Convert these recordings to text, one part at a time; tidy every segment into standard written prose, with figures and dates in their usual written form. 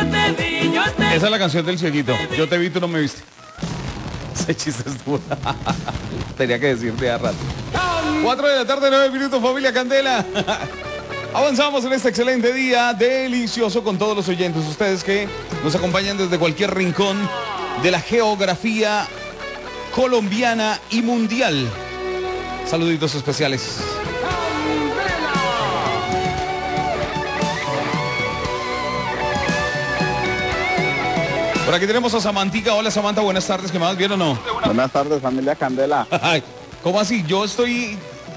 Esa es la canción del cieguito. Yo te vi, tú no me viste. Ese chiste es duro. Tenía que decirte a rato. 4 de la tarde, 9 minutos, familia Candela. Avanzamos en este excelente día, delicioso con todos los oyentes. Ustedes que nos acompañan desde cualquier rincón de la geografía colombiana y mundial. Saluditos especiales. Por aquí tenemos a Samantica. Hola Samantha, buenas tardes. ¿Qué más? ¿Bien o no? Buenas tardes, familia Candela. Ay, ¿cómo así? Yo estoy...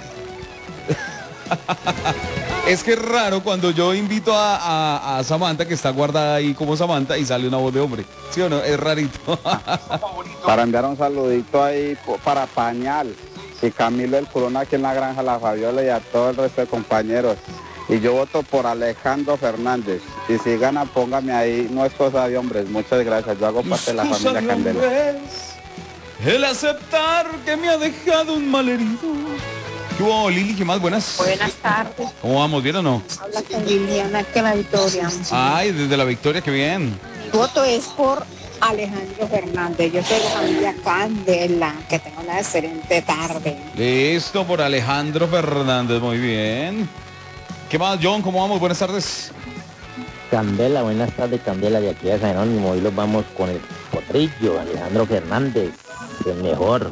Es que es raro cuando yo invito a Samantha, que está guardada ahí como Samantha, y sale una voz de hombre. ¿Sí o no? Es rarito. Para enviar un saludito ahí para Pañal y Camilo el Corona aquí en la Granja La Fabiola y a todo el resto de compañeros. Y yo voto por Alejandro Fernández. Y si gana, póngame ahí. No es cosa de hombres. Muchas gracias. Yo hago parte de la familia Candela. El aceptar que me ha dejado un malherido. ¿Qué hubo, Lili? ¿Qué más? Buenas. Buenas tardes. ¿Cómo vamos? ¿Bien o no? Habla con Liliana, que la Victoria. Ay, desde la Victoria, qué bien. Mi voto es por Alejandro Fernández. Yo soy de familia Candela. Que tenga una excelente tarde. Listo, por Alejandro Fernández. Muy bien. ¿Qué más, John? ¿Cómo vamos? Buenas tardes. Candela, buenas tardes, Candela, de aquí a San Jerónimo. Hoy los vamos con el potrillo, Alejandro Fernández, el mejor.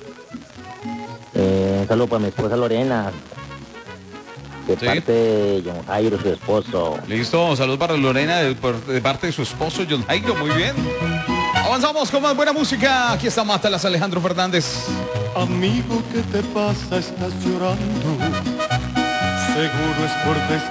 Un saludo para mi esposa Lorena, de parte de John Jairo, su esposo. Listo, salud para Lorena de parte de su esposo John Jairo, muy bien. Avanzamos con más buena música. Aquí está Mátalas, Alejandro Fernández. Amigo, ¿qué te pasa? Estás llorando. Seguro es por